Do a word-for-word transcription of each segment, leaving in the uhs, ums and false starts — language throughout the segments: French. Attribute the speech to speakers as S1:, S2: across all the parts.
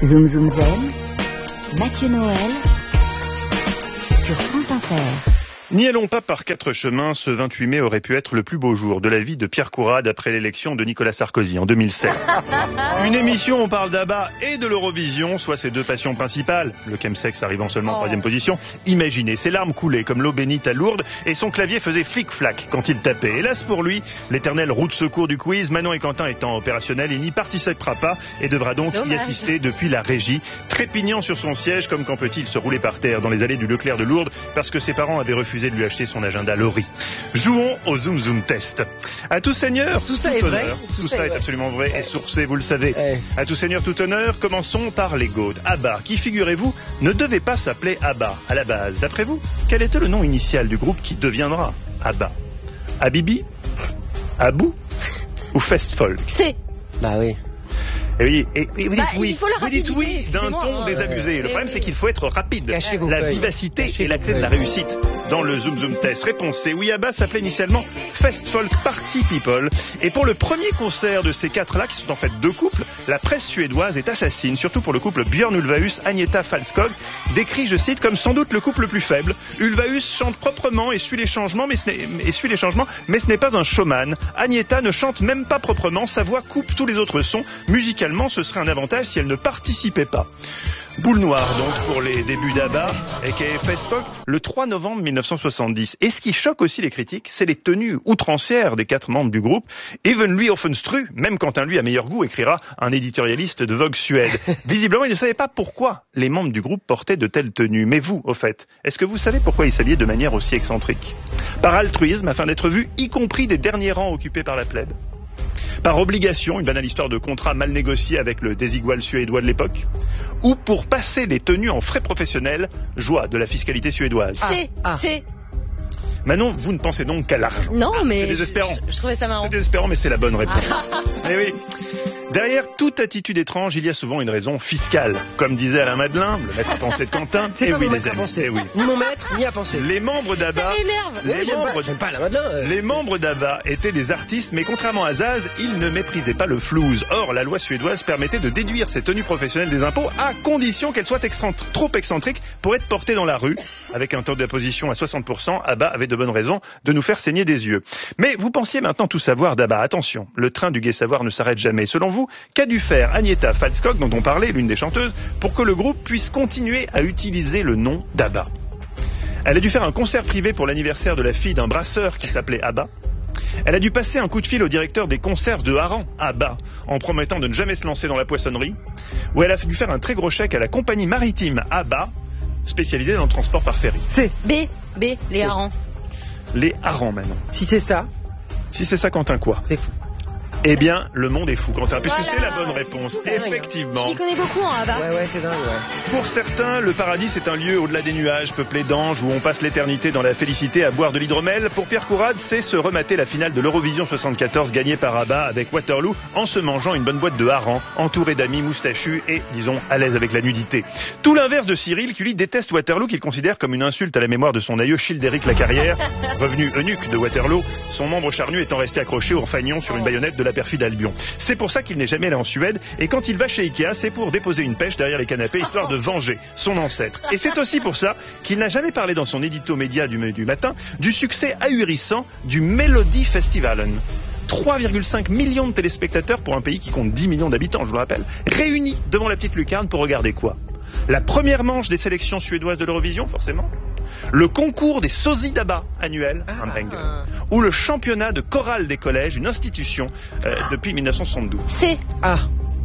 S1: Zoom Zoom Zen, Mathieu Noël, sur France Inter.
S2: N'y allons pas par quatre chemins, ce vingt-huit mai aurait pu être le plus beau jour de la vie de Pierre Courade après l'élection de Nicolas Sarkozy en deux mille sept. Une émission où on parle d'Abba et de l'Eurovision, soit ses deux passions principales, le chemsex arrivant seulement en troisième position. Imaginez, ses larmes coulaient comme l'eau bénite à Lourdes et son clavier faisait flic-flac quand il tapait. Hélas pour lui, l'éternelle roue de secours du quiz, Manon et Quentin étant opérationnels, il n'y participera pas et devra donc
S3: Dommage.
S2: y assister depuis la régie, trépignant sur son siège comme quand peut-il se rouler par terre dans les allées du Leclerc de Lourdes parce que ses parents avaient refusé de lui acheter son agenda Laurie. Jouons au Zoom Zoom Test. À tout seigneur,
S4: tout ça
S2: tout
S4: est
S2: honneur.
S4: vrai.
S2: Tout, tout ça est, est absolument vrai et sourcé, vous le savez.
S4: Eh.
S2: À tout seigneur, tout honneur, commençons par les Gaudes. Abba, qui, figurez-vous, ne devait pas s'appeler Abba à la base. D'après vous, quel était le nom initial du groupe qui deviendra Abba? Habibi, Abou ou Festfolk?
S3: C'est.
S4: Bah oui.
S2: Et oui, et, et vous
S3: Bah,
S2: dites oui,
S3: il faut la
S2: vous dites
S3: rapidité,
S2: oui d'un
S3: excusez-moi,
S2: ton
S3: hein.
S2: désabusé. Le
S3: Mais
S2: problème,
S3: oui.
S2: c'est qu'il faut être rapide.
S4: Cachez vos
S2: La
S4: feuilles.
S2: vivacité
S4: Cachez
S2: est la
S4: vos
S2: clé de la
S4: feuilles.
S2: réussite dans le Zoom Zoom Test. Réponse c'est oui, Abba s'appelait initialement Festfolk Party People. Et pour le premier concert de ces quatre-là, qui sont en fait deux couples, la presse suédoise est assassine, surtout pour le couple Björn Ulvaeus, Agneta Falskog, décrit, je cite, comme sans doute le couple le plus faible. Ulvaeus chante proprement et suit les changements, mais ce n'est, et suit les changements, mais ce n'est pas un showman. Agneta ne chante même pas proprement, sa voix coupe tous les autres sons. Musicalement, ce serait un avantage si elle ne participait pas. Boule noire donc pour les débuts d'Abba et Festfolk le trois novembre mille neuf cent soixante-dix. Et ce qui choque aussi les critiques, c'est les tenues outrancières des quatre membres du groupe. Even lui offenstru, même Quentin lui a meilleur goût, écrira un éditorialiste de Vogue Suède. Visiblement, il ne savait pas pourquoi les membres du groupe portaient de telles tenues. Mais vous, au fait, est-ce que vous savez pourquoi ils s'habillaient de manière aussi excentrique? Par altruisme, afin d'être vus, y compris des derniers rangs occupés par la plèbe? Par obligation, une banale histoire de contrat mal négocié avec le désigual suédois de l'époque? Ou pour passer les tenues en frais professionnels, joie de la fiscalité suédoise?
S3: C'est.
S4: ah.
S3: C'est.
S2: Manon, vous ne pensez donc qu'à l'argent.
S3: Non, mais.
S2: C'est désespérant.
S3: Je, je trouvais ça marrant.
S2: C'est désespérant, mais c'est la bonne réponse. Eh oui. Derrière toute attitude étrange, il y a souvent une raison fiscale. Comme disait Alain Madelin, le maître à penser de Quentin.
S4: C'est
S2: eh
S4: pas
S2: oui,
S4: mon
S2: les
S4: maître à
S2: amis.
S4: penser.
S2: Eh oui.
S4: Ni mon maître, ni à penser.
S2: Les membres d'Abba.
S3: Ça m'énerve.
S2: Les
S4: Oui, j'aime
S2: membres
S4: pas, j'aime pas la Madelin. euh.
S2: Les membres d'Abba étaient des artistes, mais contrairement à Zaz, ils ne méprisaient pas le flouze. Or, la loi suédoise permettait de déduire ces tenues professionnelles des impôts à condition qu'elles soient excentr- trop excentriques pour être portées dans la rue. Avec un taux d'imposition à soixante pour cent, Abba avait de bonnes raisons de nous faire saigner des yeux. Mais vous pensiez maintenant tout savoir d'Abba. Attention, le train du gai savoir ne s'arrête jamais. Selon vous, qu'a dû faire Agneta Falskog, dont on parlait, l'une des chanteuses, pour que le groupe puisse continuer à utiliser le nom d'Abba? Elle a dû faire un concert privé pour l'anniversaire de la fille d'un brasseur qui s'appelait Abba. Elle a dû passer un coup de fil au directeur des conserves de Haran, Abba, en promettant de ne jamais se lancer dans la poissonnerie. Ou elle a dû faire un très gros chèque à la compagnie maritime Abba, spécialisée dans le transport par ferry.
S4: C'est.
S3: B. B. Les harengs.
S2: Les harengs, maintenant.
S4: Si c'est ça,
S2: Si c'est ça, Quentin, quoi?
S4: c'est fou.
S2: Eh bien, le monde est fou, Quentin, puisque
S3: Voilà.
S2: c'est la bonne réponse.
S4: C'est dingue.
S2: Effectivement.
S3: Je m'y connais beaucoup en Abba.
S4: Ouais, ouais, c'est dingue, ouais.
S2: Pour certains, le paradis, c'est un lieu au-delà des nuages, peuplé d'anges, où on passe l'éternité dans la félicité à boire de l'hydromel. Pour Pierre Courade, c'est se remater la finale de l'Eurovision soixante-quatorze gagnée par Abba avec Waterloo en se mangeant une bonne boîte de harengs, entouré d'amis moustachus et, disons, à l'aise avec la nudité. Tout l'inverse de Cyril, qui lui déteste Waterloo, qu'il considère comme une insulte à la mémoire de son aïeux Childéric Lacarrière, revenu eunuque de Waterloo, son membre charnu étant resté accroché au fanion sur une baïonnette de la perfide Albion. C'est pour ça qu'il n'est jamais allé en Suède, et quand il va chez Ikea, c'est pour déposer une pêche derrière les canapés, histoire de venger son ancêtre. Et c'est aussi pour ça qu'il n'a jamais parlé dans son édito média du, du matin du succès ahurissant du Melody Festivalen. trois virgule cinq millions de téléspectateurs pour un pays qui compte dix millions d'habitants, je vous le rappelle, réunis devant la petite lucarne pour regarder quoi? La première manche des sélections suédoises de l'Eurovision, forcément. Le concours des sosies d'Abba annuel, un banger. Ou le championnat de chorale des collèges, une institution euh, depuis mille neuf cent soixante-douze.
S3: C'est.
S4: Ah.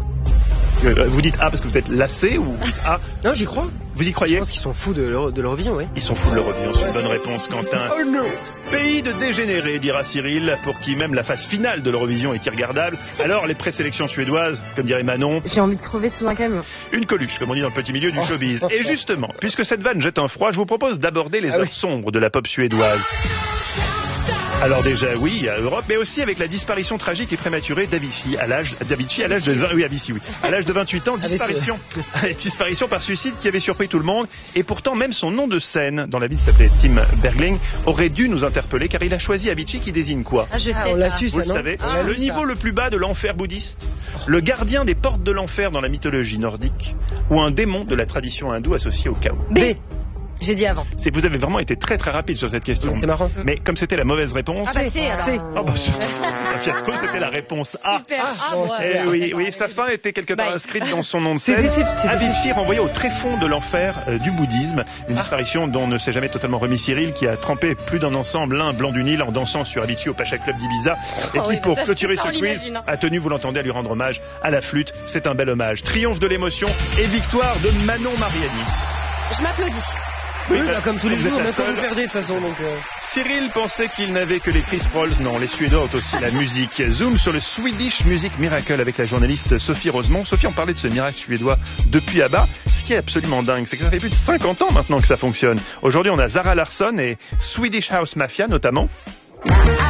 S2: Euh, vous dites A parce que vous êtes lassé ou vous dites A?
S4: Non, j'y crois.
S2: Vous y
S4: Je
S2: croyez?
S4: pense qu'ils sont fous de l'Euro- de l'Eurovision, oui.
S2: Ils sont fous de l'Eurovision, c'est une bonne réponse, Quentin.
S4: Oh non.
S2: Pays de dégénérés, dira Cyril, pour qui même la phase finale de l'Eurovision est irregardable. Alors les présélections suédoises, comme dirait Manon,
S3: J'ai envie de crever sous un camion.
S2: une coluche, comme on dit dans le petit milieu du
S4: Oh.
S2: showbiz. Et justement, puisque cette vanne jette un froid, je vous propose d'aborder les
S4: Ah
S2: heures
S4: oui.
S2: sombres de la pop suédoise. Alors déjà, oui, à Europe, mais aussi avec la disparition tragique et prématurée d'Avicii à l'âge d'Avicii à l'âge de vingt, oui, Avicii, oui, à l'âge de vingt-huit ans, disparition, disparition par suicide qui avait surpris tout le monde. Et pourtant, même son nom de scène dans la vie s'appelait Tim Bergling aurait dû nous interpeller, car il a choisi Avicii qui désigne quoi?
S3: Ah, je sais
S4: Ah, on l'a
S3: ça.
S4: su,
S2: Vous
S4: ça,
S2: le
S4: non
S2: savez,
S4: On l'a
S2: le
S4: lu,
S2: niveau
S4: ça.
S2: le plus bas de l'enfer bouddhiste, le gardien des portes de l'enfer dans la mythologie nordique, ou un démon de la tradition hindoue associé au chaos.
S3: B. J'ai dit avant.
S2: C'est vous avez vraiment été très très rapide sur cette question.
S4: C'est marrant.
S2: Mais comme c'était la mauvaise réponse,
S3: Ah bah c'est alors.
S4: c'est-
S2: oh, bah, c'est un fiasco, c'était la réponse A.
S3: Super. Ah,
S4: bon,
S3: ouais.
S2: Eh oui, oui, sa fin était quelque part
S3: Bye.
S2: inscrite dans son nom de
S4: C'est
S2: scène.
S4: décep- c'est
S2: Avicii renvoyé au tréfonds de l'enfer euh, du bouddhisme, une disparition dont ne s'est jamais totalement remis Cyril, qui a trempé plus d'un ensemble l'un blanc du Nil en dansant sur Avicii au Pacha Club d'Ibiza, et
S3: Oh
S2: qui,
S3: oui,
S2: pour
S3: bah ça,
S2: clôturer
S3: ça,
S2: ce
S3: on
S2: quiz,
S3: l'imagine, hein.
S2: a tenu, vous l'entendez, à lui rendre hommage à la flûte. C'est un bel hommage. Triomphe de l'émotion et victoire de Manon Mariani.
S3: Je m'applaudis.
S4: Oui, bah, comme tous les
S2: Vous êtes
S4: jours,
S2: la
S4: même quand
S2: seule.
S4: vous perdez de toute façon. Donc, euh...
S2: Cyril pensait qu'il n'avait que les Chris Prolls. Non, les Suédois ont aussi la musique. Zoom sur le Swedish Music Miracle avec la journaliste Sophie Rosemont. Sophie, on parlait de ce miracle suédois depuis à-bas. Ce qui est absolument dingue, c'est que ça fait plus de cinquante ans maintenant que ça fonctionne. Aujourd'hui, on a Zara Larsson et Swedish House Mafia notamment.